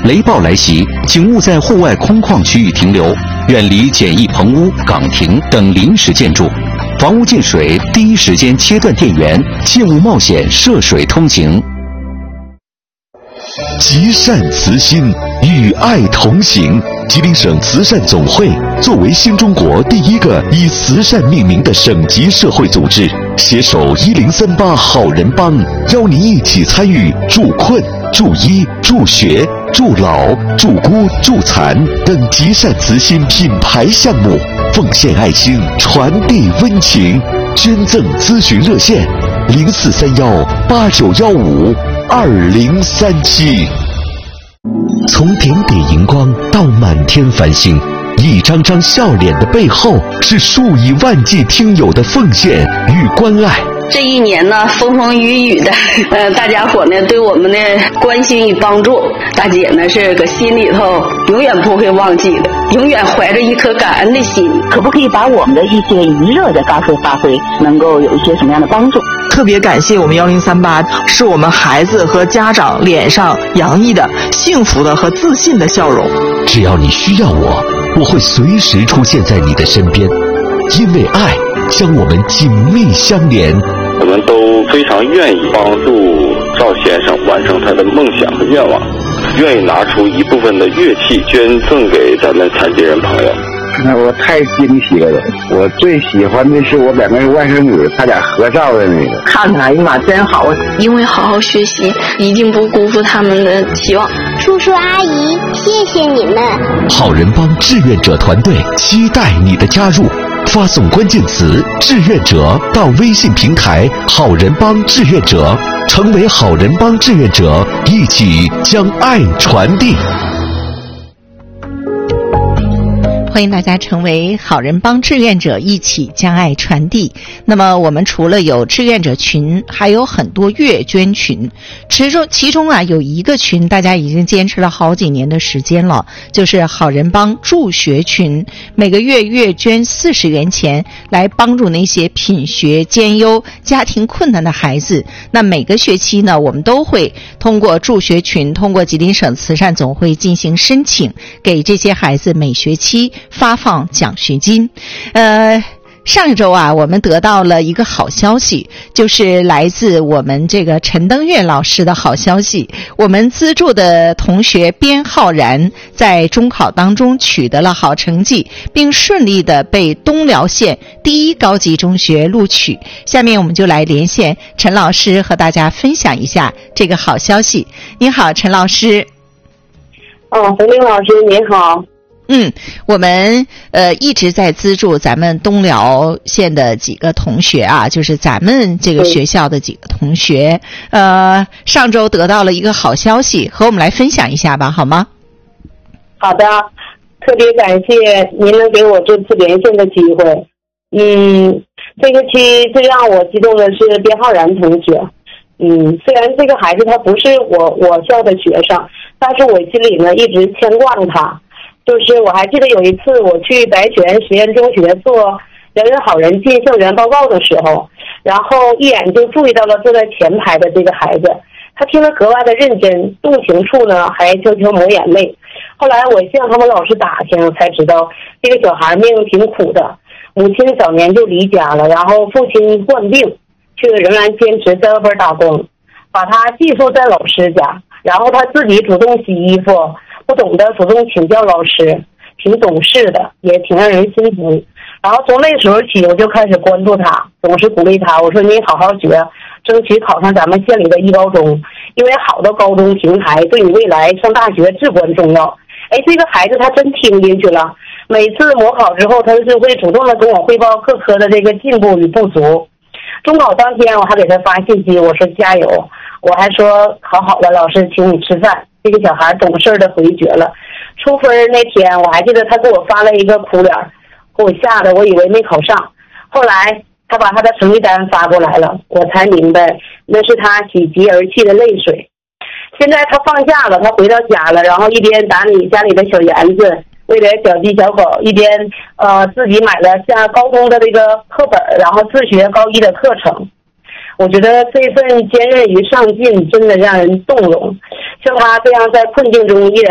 雷暴来袭，请勿在户外空旷区域停留，远离简易棚屋、岗亭等临时建筑。房屋进水，第一时间切断电源，切勿冒险涉水通行。 积善慈心，与爱同行。吉林省慈善总会作为新中国第一个以慈善命名的省级社会组织，携手1038好人帮，邀您一起参与助困、助医、助学、助老、助孤、助残等积善慈心品牌项目，奉献爱心，传递温情。捐赠咨询热线：043189152037。从点点荧光到满天繁星，一张张笑脸的背后，是数以万计听友的奉献与关爱。 这一年呢，风风雨雨的，大家伙呢对我们的关心与帮助，大姐呢是搁心里头永远不会忘记的，永远怀着一颗感恩的心。 可不可以把我们的一些娱乐的发挥，能够有一些什么样的帮助？ 特别感谢我们1038，是我们孩子和家长脸上洋溢的幸福的和自信的笑容。 只要你需要我，我会随时出现在你的身边，因为爱将我们紧密相连。 我们都非常愿意帮助赵先生完成他的梦想和愿望，愿意拿出一部分的乐器捐赠给咱们残疾人朋友。 那我太惊喜了，我最喜欢的是我两个外甥女，他俩合照的那个。 看看，哎呀妈，真好！ 因为好好学习，一定不辜负他们的期望。 叔叔阿姨，谢谢你们！ 好人帮志愿者团队期待你的加入，发送关键词“志愿者”到微信平台“好人帮志愿者”，成为好人帮志愿者，一起将爱传递。 欢迎大家成为好人帮志愿者，一起将爱传递。那么我们除了有志愿者群，还有很多月捐群。其中啊有一个群大家已经坚持了好几年的时间了，就是好人帮助学群，每个月月捐40元钱，来帮助那些品学兼优、家庭困难的孩子。那每个学期呢，我们都会通过助学群，通过吉林省慈善总会进行申请，给这些孩子每学期发放奖学金。上一周啊，我们得到了一个好消息，就是来自我们这个陈登月老师的好消息。我们资助的同学边浩然在中考当中取得了好成绩，并顺利的被东辽县第1高级中学录取。下面我们就来连线陈老师，和大家分享一下这个好消息。您好，陈老师。 冯明老师您好。 我们一直在资助咱们东辽县的几个同学啊，就是咱们这个学校的几个同学。上周得到了一个好消息，和我们来分享一下吧，好吗？ 好的，特别感谢您能给我这次连线的机会。这个期最让我激动的是边浩然同学。虽然这个孩子他不是我校的学生，但是我心里呢一直牵挂着他。就是我还记得有一次我去白泉实验中学做人人好人进校园报告的时候，然后一眼就注意到了坐在前排的这个孩子，他听得格外的认真，动情处呢还悄悄抹眼泪。后来我向他们老师打听，才知道这个小孩命挺苦的，母亲早年就离家了，然后父亲患病，却仍然坚持在外边打工，把他寄宿在老师家，然后他自己主动洗衣服，不懂得主动请教老师，挺懂事的，也挺让人心服。然后从那时候起，我就开始关注他，总是鼓励他，我说你好好学，争取考上咱们县里的1高中，因为好的高中平台对你未来上大学至关重要。这个孩子他真听进去了，每次模考之后，他就会主动的跟我汇报各科的这个进步与不足。中考当天，我还给他发信息，我说加油，我还说好了，老师请你吃饭。这个小孩懂事的回绝了。出分那天，我还记得他给我发了一个哭脸，给我吓得我以为没考上。后来他把他的成绩单发过来了，我才明白那是他喜极而泣的泪水。现在他放假了，他回到家了，然后一边打理家里的小园子，为了小鸡小狗，一边自己买了下高中的这个课本，然后自学高1的课程。我觉得这份坚韧与上进真的让人动容，像他这样在困境中依然